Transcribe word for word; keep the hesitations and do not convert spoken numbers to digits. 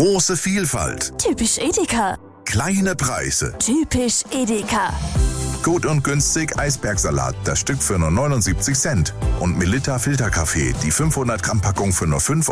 Große Vielfalt. Typisch Edeka. Kleine Preise. Typisch Edeka. Gut und günstig Eisbergsalat, das Stück für nur neunundsiebzig Cent. Und Melitta Filterkaffee, die fünfhundert Gramm Packung für nur fünf